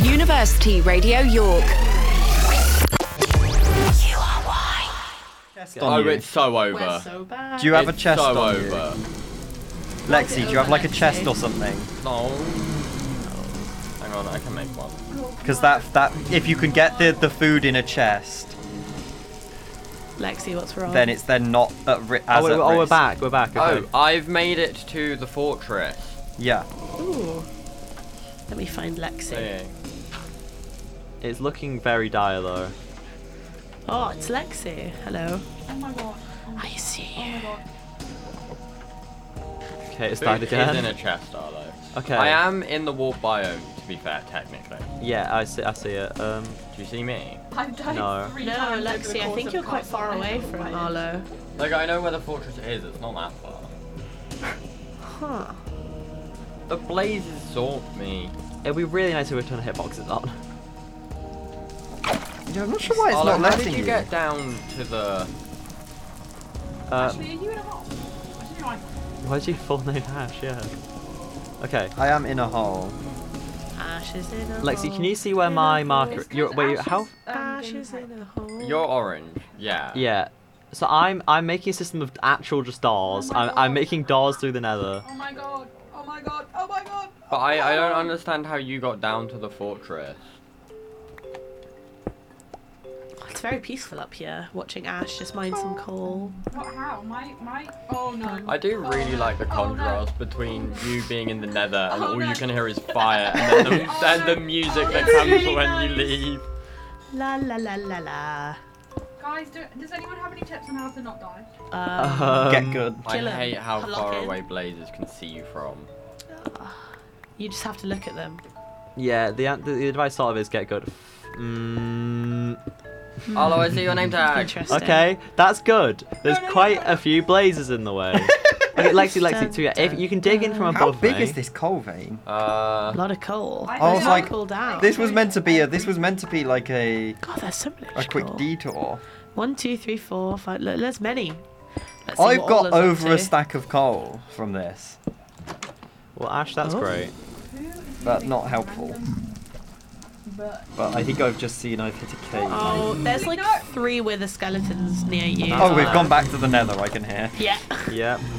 University Radio York. Chest on you. It's so over. We're so bad. Do you have a It's chest so on over. you? Lexi, do you have like a chest or something? No. Hang on, I can make one. Because that if you can get the food in a chest, Lexi, what's wrong? then it's then not at We're risk. back. We're back. Okay. Oh, I've made it to the fortress. Yeah. Ooh. Let me find Lexi. Okay. It's looking very dire though. Oh, it's Lexi. Hello. Oh my god. I see Oh my you. god. Okay, it's Food died is again. in a chest, Arlo. Okay. I am in the warp biome, to be fair, technically. Yeah, I see it. Do you see me? I've died No. 3 No, times over the Lexi, I course think of you're quite Castle far away Royale. from Arlo. Like, I know where the fortress is, it's not that far. Huh. The blazes sort me. It'd be really nice if we turn hitboxes on. Yeah, I'm not sure why it's Arlo, not how letting did you get down to the... Actually, are you in a hole? Actually, no, Why'd you full name Ash? Yeah. Okay. I am in a hole. Ashes in a Lexi, hole. can you see where my marker? Wait, how? Ashes in a hole. You're orange, yeah. Yeah. So I'm making a system of actual just doors. Oh my I'm God. making doors through the Nether. Oh my god. Oh my god. Oh my god. But I don't understand how you got down to the fortress. It's very peaceful up here, watching Ash just mine some coal. What? How? Oh no. I do really no. like the Oh, no. contrast between you being in the Nether and Oh, all no. you can hear is fire, and then the music that It's comes really when nice. you leave. La la la la la. Guys, does anyone have any tips on how to not die? Get good. I Kill 'em. hate how Lock far in. away blazes can see you from. You just have to look at them. Yeah. The advice sort of is get good. Arlo, I see your name tag. Interesting. Okay, that's good. There's no, quite no. a few blazes in the way. Okay, Lexi, so yeah, if you can dig in from How above big me. is this coal vein? A lot of coal. I Oh, There's it's no like- coal down. This was meant to be like a God, there's so much quick coal. detour. 1, 2, 3, 4, 5. Look, there's many. Let's see I've what got Ola's up over a to. stack of coal from this, Well, Ash, that's Oh. great. but not helpful. But I think I've just seen I've hit a cave. Oh, there's like No. 3 wither skeletons near you. Oh, we've gone back to the Nether, I can hear. Yeah. Yeah.